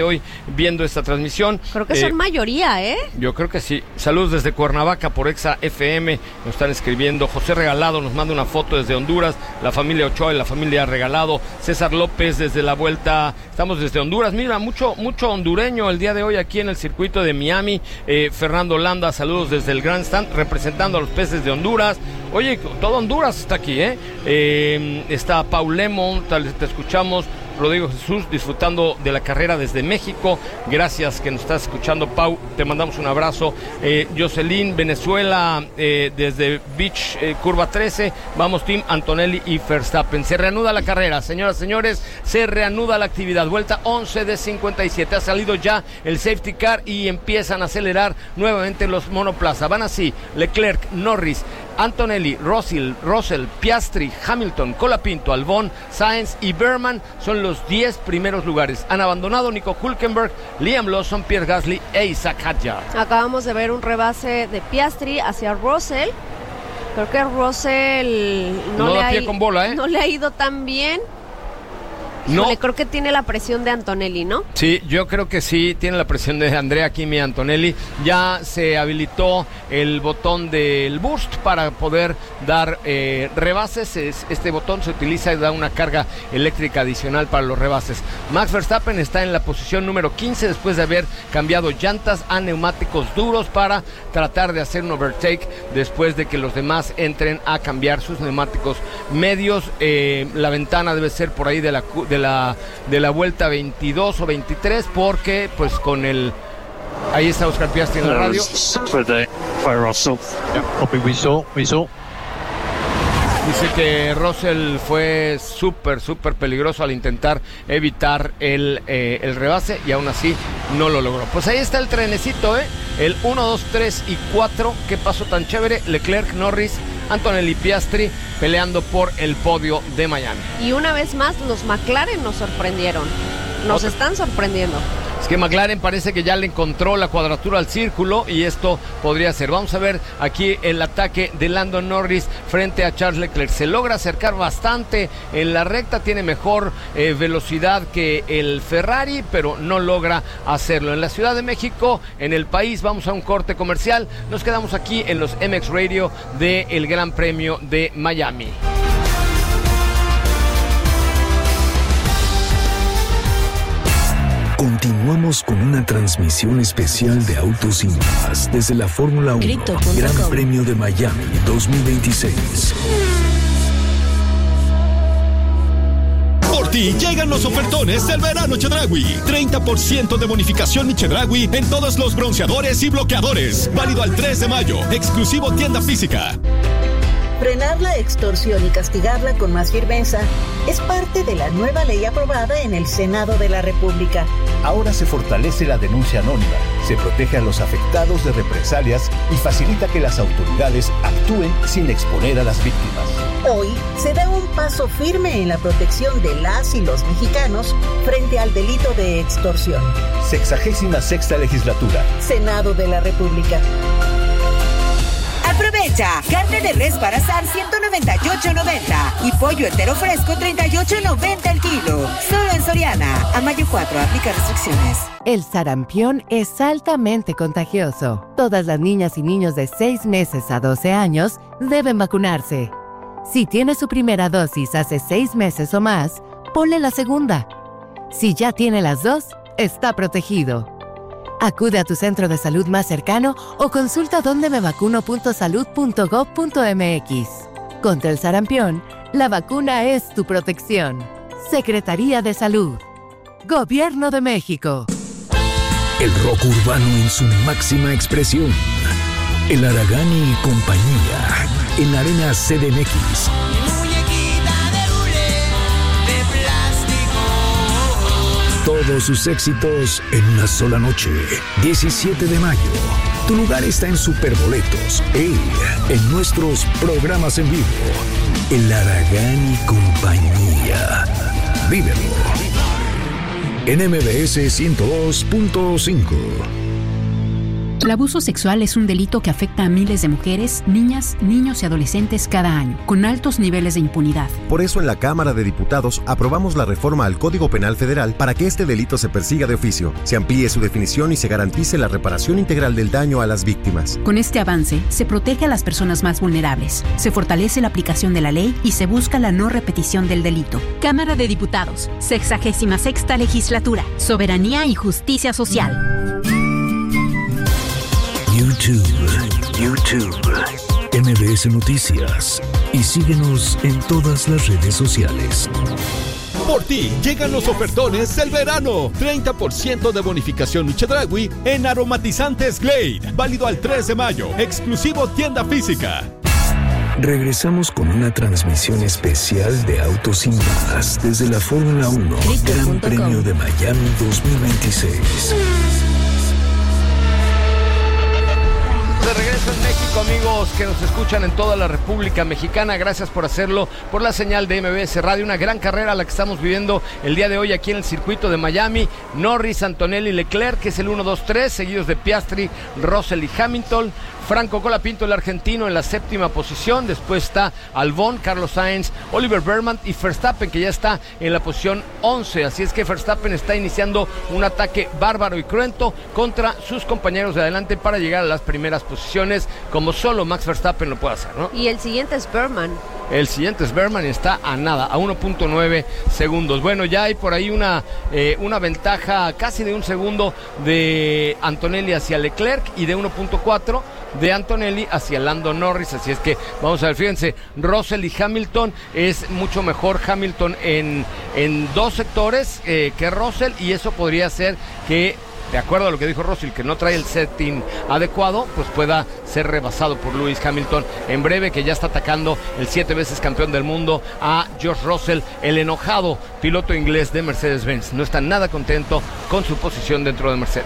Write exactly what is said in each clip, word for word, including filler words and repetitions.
hoy viendo esta transmisión. Creo que son eh, mayoría, ¿eh? Yo creo que sí. Saludos desde Cuernavaca por Exa F M. Nos están escribiendo. José Regalado nos manda una foto desde Honduras. La familia Ochoa y la familia Regalado. César López desde la vuelta. Estamos desde Honduras. Mira, mucho mucho hondureño el día de hoy aquí en el circuito de Miami. Eh, Fernando Landa, saludos desde el Grandstand representando a los peces de Honduras. Oye, todo Honduras está aquí, ¿eh? eh está Paul Lemon, tal, te escuchamos. Rodrigo Jesús disfrutando de la carrera desde México. Gracias que nos estás escuchando, Pau. Te mandamos un abrazo. Eh, Jocelyn, Venezuela, eh, desde Beach, eh, curva trece. Vamos, Team Antonelli y Verstappen. Se reanuda la carrera, señoras y señores. Se reanuda la actividad. Vuelta once de cincuenta y siete. Ha salido ya el safety car y empiezan a acelerar nuevamente los monoplaza. Van así: Leclerc, Norris, Antonelli, Russell, Russell, Piastri, Hamilton, Colapinto, Albon, Sainz y Berman son los diez primeros lugares. Han abandonado Nico Hülkenberg, Liam Lawson, Pierre Gasly e Isaac Hadjar. Acabamos de ver un rebase de Piastri hacia Russell. Creo que Russell no, no le da ha pie con bola, ¿eh? No le ha ido tan bien. No. Híjole, creo que tiene la presión de Antonelli, ¿no? Sí, yo creo que sí, tiene la presión de Andrea Kimi Antonelli. Ya se habilitó el botón del boost para poder dar eh, rebases. Este botón se utiliza y da una carga eléctrica adicional para los rebases. Max Verstappen está en la posición número quince después de haber cambiado llantas a neumáticos duros para tratar de hacer un overtake después de que los demás entren a cambiar sus neumáticos medios. Eh, la ventana debe ser por ahí de la de la de la vuelta veintidós o veintitrés, porque pues con el ahí está Oscar Piastri en la radio. Dice que Russell fue súper, súper peligroso al intentar evitar el, eh, el rebase y aún así no lo logró. Pues ahí está el trenecito, ¿eh? El uno, dos, tres y cuatro. Qué paso tan chévere. Leclerc, Norris, Antonelli, Piastri peleando por el podio de Miami. Y una vez más los McLaren nos sorprendieron. Nos Otra. están sorprendiendo. Es que McLaren parece que ya le encontró la cuadratura al círculo y esto podría ser. Vamos a ver aquí el ataque de Lando Norris frente a Charles Leclerc. Se logra acercar bastante en la recta, tiene mejor eh, velocidad que el Ferrari, pero no logra hacerlo. En la Ciudad de México, en el país, vamos a un corte comercial. Nos quedamos aquí en los M X Radio del Gran Premio de Miami. Continuamos con una transmisión especial de Autos y Más desde la Fórmula uno Grito, Gran Premio de Miami dos mil veintiséis. Por ti llegan los ofertones del verano Chedraui. treinta por ciento de bonificación mi Chedraui en todos los bronceadores y bloqueadores. Válido al tres de mayo. Exclusivo tienda física. Frenar la extorsión y castigarla con más firmeza es parte de la nueva ley aprobada en el Senado de la República. Ahora se fortalece la denuncia anónima, se protege a los afectados de represalias y facilita que las autoridades actúen sin exponer a las víctimas. Hoy se da un paso firme en la protección de las y los mexicanos frente al delito de extorsión. Sexagésima sexta legislatura. Senado de la República. Aprovecha, carne de res para asar ciento noventa y ocho noventa y pollo entero fresco treinta y ocho noventa el kilo. Solo en Soriana. A mayo cuatro, aplica restricciones. El sarampión es altamente contagioso. Todas las niñas y niños de seis meses a doce años deben vacunarse. Si tiene su primera dosis hace seis meses o más, ponle la segunda. Si ya tiene las dos, está protegido. Acude a tu centro de salud más cercano o consulta donde me vacuno punto salud punto gob punto m x. Contra el sarampión, la vacuna es tu protección. Secretaría de Salud. Gobierno de México. El rock urbano en su máxima expresión. El Aragani y compañía. En la Arena C D M X. Todos sus éxitos en una sola noche. diecisiete de mayo. Tu lugar está en Superboletos. Él en nuestros programas en vivo. El Aragán y compañía. Vívelo. En M B S ciento dos punto cinco. El abuso sexual es un delito que afecta a miles de mujeres, niñas, niños y adolescentes cada año, con altos niveles de impunidad. Por eso en la Cámara de Diputados aprobamos la reforma al Código Penal Federal para que este delito se persiga de oficio, se amplíe su definición y se garantice la reparación integral del daño a las víctimas. Con este avance, se protege a las personas más vulnerables, se fortalece la aplicación de la ley y se busca la no repetición del delito. Cámara de Diputados, sexagésima sexta legislatura, soberanía y justicia social. YouTube, YouTube, M B S Noticias y síguenos en todas las redes sociales. Por ti, llegan los ofertones del verano. treinta por ciento de bonificación Chedraui en aromatizantes Glade. Válido al tres de mayo. Exclusivo tienda física. Regresamos con una transmisión especial de Autos y Más desde la Fórmula uno Gran Premio de Miami dos mil veintiséis. De regreso en México, amigos que nos escuchan en toda la República Mexicana, gracias por hacerlo por la señal de M B S Radio, una gran carrera la que estamos viviendo el día de hoy aquí en el circuito de Miami. Norris, Antonelli, Leclerc, que es el uno, dos, tres, seguidos de Piastri, Russell y Hamilton. Franco Colapinto, el argentino, en la séptima posición. Después está Albon, Carlos Sainz, Oliver Berman y Verstappen, que ya está en la posición once. Así es que Verstappen está iniciando un ataque bárbaro y cruento contra sus compañeros de adelante para llegar a las primeras posiciones, como solo Max Verstappen lo puede hacer, ¿no? Y el siguiente es Berman. El siguiente es Berman y está a nada, a uno punto nueve segundos. Bueno, ya hay por ahí una, eh, una ventaja casi de un segundo de Antonelli hacia Leclerc y de uno punto cuatro de Antonelli hacia Lando Norris. Así es que vamos a ver, fíjense, Russell y Hamilton, es mucho mejor Hamilton en, en dos sectores eh, que Russell, y eso podría ser que, de acuerdo a lo que dijo Russell, que no trae el setting adecuado, pues pueda ser rebasado por Lewis Hamilton en breve, que ya está atacando el siete veces campeón del mundo a George Russell, el enojado piloto inglés de Mercedes-Benz. No está nada contento con su posición dentro de Mercedes.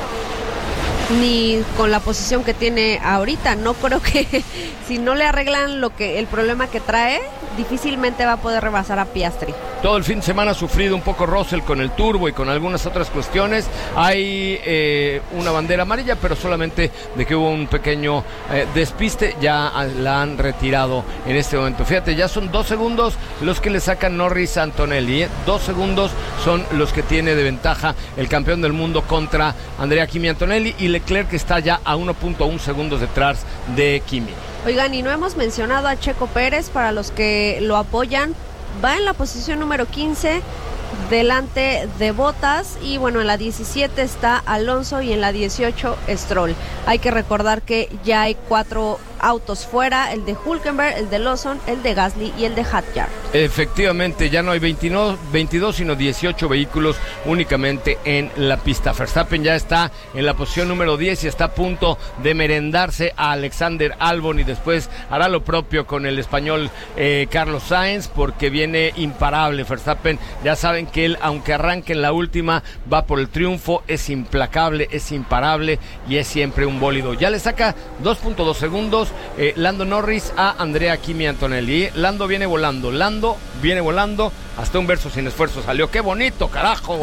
Ni con la posición que tiene ahorita. No creo que si no le arreglan lo que el problema que trae, difícilmente va a poder rebasar a Piastri. Todo el fin de semana ha sufrido un poco Russell con el turbo y con algunas otras cuestiones. Hay eh, una bandera amarilla, pero solamente de que hubo un pequeño eh, despiste, ya la han retirado en este momento. Fíjate, ya son dos segundos los que le sacan Norris a Antonelli, ¿eh? Dos segundos son los que tiene de ventaja el campeón del mundo contra Andrea Kimi Antonelli, y Leclerc que está ya a uno punto uno segundos detrás de Kimi. Oigan, y no hemos mencionado a Checo Pérez, para los que lo apoyan. Va en la posición número quince, delante de Bottas, y bueno, en la diecisiete está Alonso y en la dieciocho Stroll. Hay que recordar que ya hay cuatro autos fuera, el de Hülkenberg, el de Lawson, el de Gasly y el de Hadjar. Efectivamente, ya no hay veintidós, sino dieciocho vehículos únicamente en la pista. Verstappen ya está en la posición número diez y está a punto de merendarse a Alexander Albon, y después hará lo propio con el español eh, Carlos Sainz, porque viene imparable Verstappen. Ya saben que él, aunque arranque en la última, va por el triunfo, es implacable, es imparable y es siempre un bólido. Ya le saca dos punto dos segundos eh, Lando Norris a Andrea Kimi Antonelli. Lando viene volando, Lando viene volando, hasta un verso sin esfuerzo salió. ¡Qué bonito, carajo!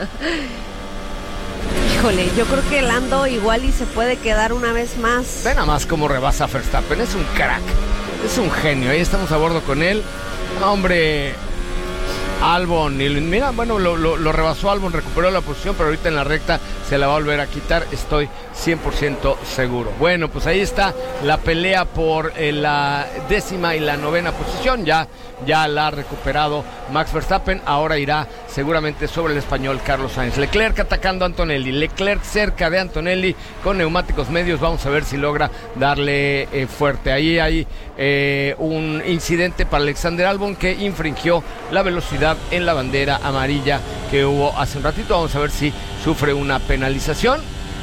Híjole, yo creo que Lando igual y se puede quedar una vez más. Ve nada más cómo rebasa Verstappen, es un crack, es un genio. Ahí estamos a bordo con él. Hombre, Albon, y mira, bueno, lo, lo, lo rebasó Albon, recuperó la posición, pero ahorita en la recta se la va a volver a quitar, estoy cien por ciento seguro. Bueno, pues ahí está la pelea por eh, la décima y la novena posición. Ya, ya la ha recuperado Max Verstappen, ahora irá seguramente sobre el español Carlos Sainz. Leclerc atacando a Antonelli, Leclerc cerca de Antonelli con neumáticos medios, vamos a ver si logra darle eh, fuerte. Ahí hay eh, un incidente para Alexander Albon, que infringió la velocidad en la bandera amarilla que hubo hace un ratito. Vamos a ver si sufre una penalización.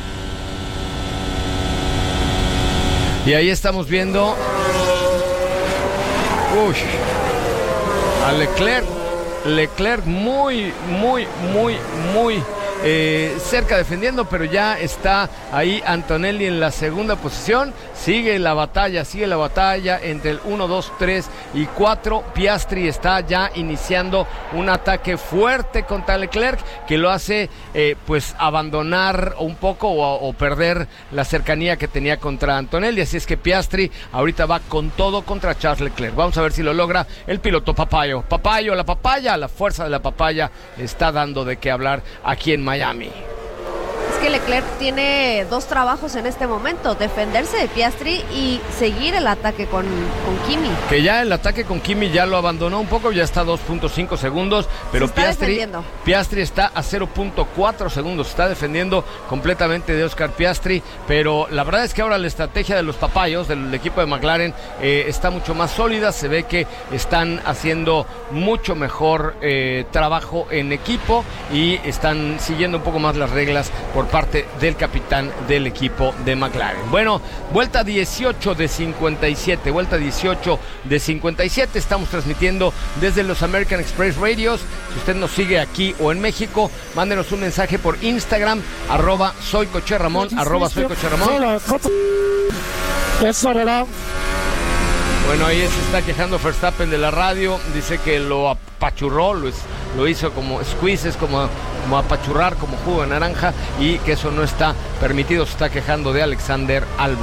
Y ahí estamos viendo uy, a Leclerc Leclerc muy, muy, muy, muy eh, cerca defendiendo, pero ya está ahí Antonelli en la segunda posición. Sigue la batalla, sigue la batalla entre el uno, dos, tres y cuatro. Piastri está ya iniciando un ataque fuerte contra Leclerc, que lo hace eh, pues abandonar un poco o, o perder la cercanía que tenía contra Antonelli. Así es que Piastri ahorita va con todo contra Charles Leclerc. Vamos a ver si lo logra el piloto Papayo. Papayo, la papaya, la fuerza de la papaya está dando de qué hablar aquí en Miami. Es que Leclerc tiene dos trabajos en este momento: defenderse de Piastri y seguir el ataque con, con Kimi. Que ya el ataque con Kimi ya lo abandonó un poco, ya está a dos punto cinco segundos, pero está Piastri, Piastri está a cero punto cuatro segundos, está defendiendo completamente de Oscar Piastri, pero la verdad es que ahora la estrategia de los papayos, del equipo de McLaren, eh, está mucho más sólida. Se ve que están haciendo mucho mejor eh, trabajo en equipo y están siguiendo un poco más las reglas por parte del capitán del equipo de McLaren. Bueno, vuelta dieciocho de cincuenta y siete, vuelta dieciocho de cincuenta y siete, estamos transmitiendo desde los American Express Radios. Si usted nos sigue aquí o en México, mándenos un mensaje por Instagram, arroba soy Coche Ramón, arroba soy Coche Ramón. Bueno, ahí se está quejando Verstappen de la radio, dice que lo apachurró, lo, es, lo hizo como squeezes, como, como apachurrar, como jugo de naranja, y que eso no está permitido. Se está quejando de Alexander Albon.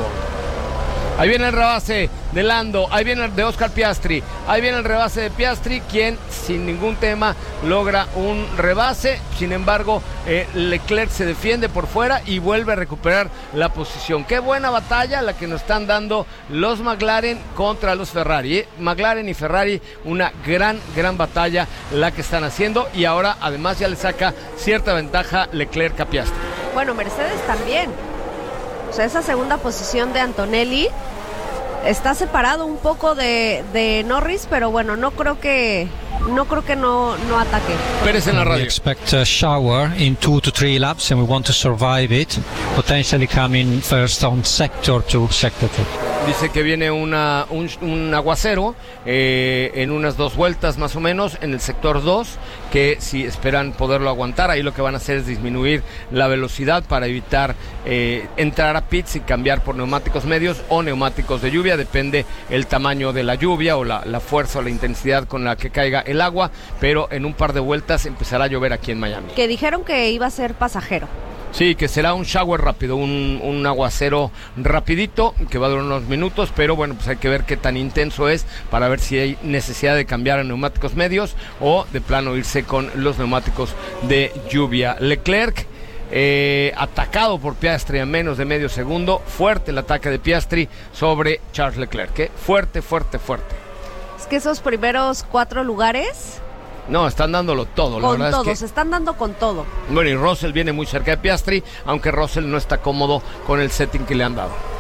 Ahí viene el rebase de Lando, ahí viene el de Oscar Piastri, ahí viene el rebase de Piastri, quien sin ningún tema logra un rebase. Sin embargo, eh, Leclerc se defiende por fuera y vuelve a recuperar la posición. Qué buena batalla la que nos están dando los McLaren contra los Ferrari. ¿eh? McLaren y Ferrari, una gran, gran batalla la que están haciendo, y ahora además ya le saca cierta ventaja Leclerc a Piastri. Bueno, Mercedes también. O sea, esa segunda posición de Antonelli está separado un poco de, de Norris, pero bueno, no creo que no creo que no, no ataque. Pérez en la radio. We expect a shower in two to three laps and we want to survive it, potentially coming first on sector two, sector two. Dice que viene una, un, un aguacero eh, en unas dos vueltas más o menos en el sector dos, que si esperan poderlo aguantar, ahí lo que van a hacer es disminuir la velocidad para evitar eh, entrar a pits y cambiar por neumáticos medios o neumáticos de lluvia, depende el tamaño de la lluvia o la, la fuerza o la intensidad con la que caiga el agua, pero en un par de vueltas empezará a llover aquí en Miami. Que dijeron que iba a ser pasajero. Sí, que será un shower rápido, un, un aguacero rapidito, que va a durar unos minutos, pero bueno, pues hay que ver qué tan intenso es para ver si hay necesidad de cambiar a neumáticos medios o de plano irse con los neumáticos de lluvia. Leclerc, eh, atacado por Piastri a menos de medio segundo, fuerte el ataque de Piastri sobre Charles Leclerc, ¿eh? fuerte, fuerte, fuerte. Es que esos primeros cuatro lugares... No, están dándolo todo. Con la verdad todo, es que... se están dando con todo. Bueno, y Russell viene muy cerca de Piastri, aunque Russell no está cómodo con el setting que le han dado.